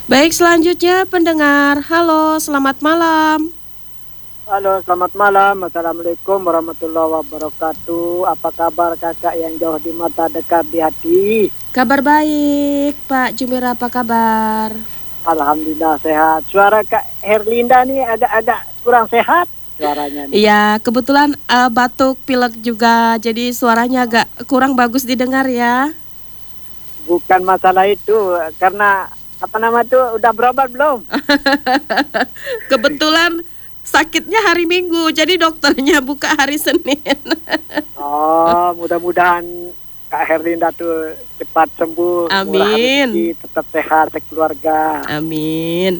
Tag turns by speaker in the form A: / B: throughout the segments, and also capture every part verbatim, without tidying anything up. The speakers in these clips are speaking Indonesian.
A: Baik, selanjutnya pendengar. Halo, selamat malam.
B: Halo, selamat malam. Assalamualaikum warahmatullahi wabarakatuh. Apa kabar kakak yang jauh di mata, dekat di hati?
A: Kabar baik, Pak Jumir, apa kabar?
B: Alhamdulillah sehat. Suara Kak Herlinda nih agak-agak kurang sehat suaranya nih.
A: Iya, kebetulan uh, batuk, pilek juga, jadi suaranya agak kurang bagus didengar ya.
B: Bukan masalah itu, karena apa nama tuh udah berobat belum?
A: Kebetulan sakitnya hari Minggu, jadi dokternya buka hari Senin.
B: Oh, mudah-mudahan Kak Herlinda tuh cepat sembuh, murah
A: Amin.
B: rezeki, tetap sehat sekeluarga.
A: Amin.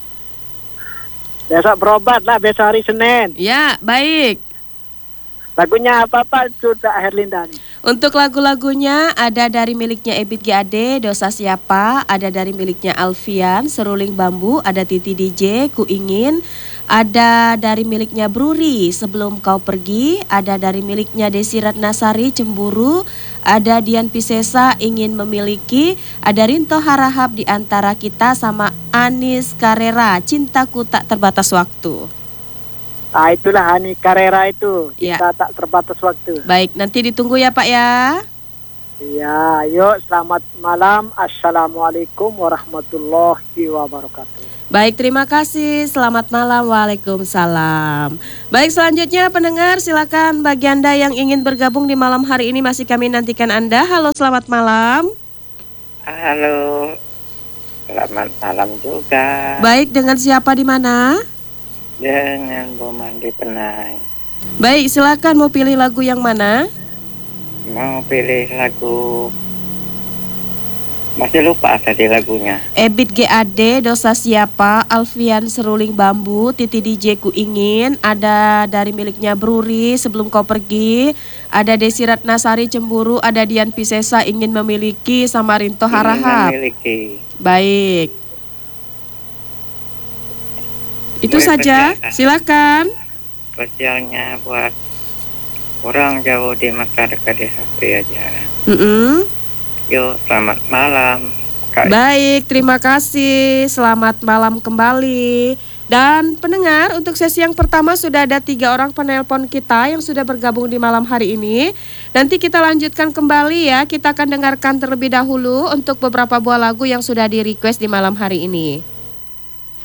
B: Besok berobat lah, besok hari Senin.
A: Ya, baik.
B: Lagunya apa-apa tuh Kak Herlinda nih?
A: Untuk lagu-lagunya ada dari miliknya Ebit G A D, Dosa Siapa, ada dari miliknya Alfian, Seruling Bambu, ada Titi D J, Ku Ingin, ada dari miliknya Bruri, Sebelum Kau Pergi, ada dari miliknya Desi Ratnasari, Cemburu, ada Dian Piscesa, Ingin Memiliki, ada Rinto Harahap Di Antara Kita, sama Anis Carrera, Cintaku Tak Terbatas Waktu.
B: Ah, itulah Ani Carrera itu,
A: Ya.
B: kita tak terbatas waktu.
A: Baik, nanti ditunggu ya Pak ya.
B: Iya, yuk selamat malam. Assalamualaikum warahmatullahi wabarakatuh.
A: Baik, terima kasih. Selamat malam. Waalaikumsalam. Baik, selanjutnya pendengar, silakan bagi Anda yang ingin bergabung di malam hari ini masih kami nantikan Anda. Halo, selamat malam.
C: Halo, selamat malam juga.
A: Baik, dengan siapa di mana?
C: Dengan Bu Mandi Penai.
A: Baik, silakan mau pilih lagu yang mana?
C: Mau pilih lagu, masih lupa tadi lagunya.
A: Ebit G A D, Dosa Siapa, Alfian, Seruling Bambu, Titi D J, Ku Ingin, ada dari miliknya Bruri, Sebelum Kau Pergi, ada Desi Ratnasari, Cemburu, ada Dian Piscesa, Ingin Memiliki, sama Rinto Harahap.
C: Ingin Memiliki.
A: Baik. Itu
C: Boleh
A: saja,
C: persilakan.
A: silakan.
C: Spesialnya buat orang jauh di mata, dekat di hati aja.
A: Mm-mm.
C: Yuk, selamat malam Kak.
A: Baik, terima kasih. Selamat malam kembali. Dan pendengar, untuk sesi yang pertama sudah ada tiga orang penelpon kita yang sudah bergabung di malam hari ini. Nanti kita lanjutkan kembali ya. Kita akan dengarkan terlebih dahulu untuk beberapa buah lagu yang sudah di request di malam hari ini.